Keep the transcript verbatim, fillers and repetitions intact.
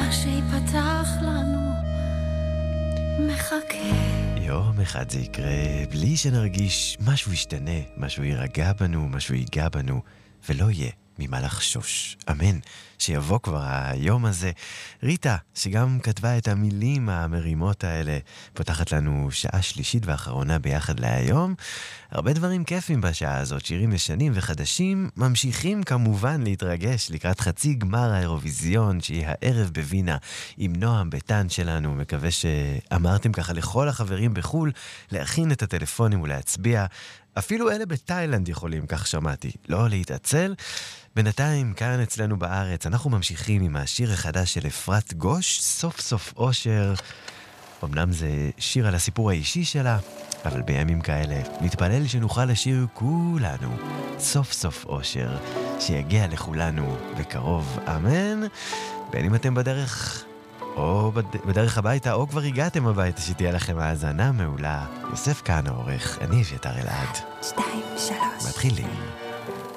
שיפתח לנו מחכה. יום אחד זה יקרה בלי שנרגיש משהו ישתנה, משהו יירגע בנו, משהו ייגע בנו, ולא יהיה ממה לחשוש. אמן. שיבוא כבר היום הזה. ריטה, שגם כתבה את המילים המרימות האלה, פותחת לנו שעה שלישית ואחרונה ביחד להיום. הרבה דברים כיפים בשעה הזאת, שירים ישנים וחדשים, ממשיכים כמובן להתרגש לקראת חצי גמר האירוויזיון, שהיא הערב בווינה עם נועם ביטן שלנו. מקווה שאמרתם ככה לכל החברים בחול, להכין את הטלפונים ולהצביע. אפילו אלה בתאילנד יכולים, כך שמעתי, לא להתעצל. בינתיים, כאן אצלנו בארץ, אנחנו ממשיכים עם השיר החדש של אפרת גוש, סוף סוף אושר. אמנם זה שיר על הסיפור האישי שלה, אבל בימים כאלה נתפלל שנוכל לשיר כולנו, סוף סוף אושר, שיגיע לכולנו בקרוב, אמן. בין אם אתם בדרך, או בדרך הביתה, או כבר הגעתם הביתה, שתהיה לכם האזנה מעולה. יוסף כאן העורך, אני אביתר אלעד. שתיים, שלוש. מתחילים.